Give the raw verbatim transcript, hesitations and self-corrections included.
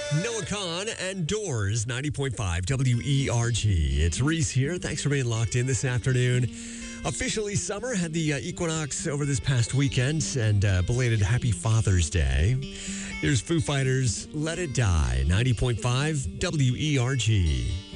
Noah Kahn and Doors, ninety point five W E R G. It's Reese here. Thanks for being locked in this afternoon. Officially summer, had the uh, equinox over this past weekend, and uh, belated Happy Father's Day. Here's Foo Fighters, Let It Die, ninety point five W E R G.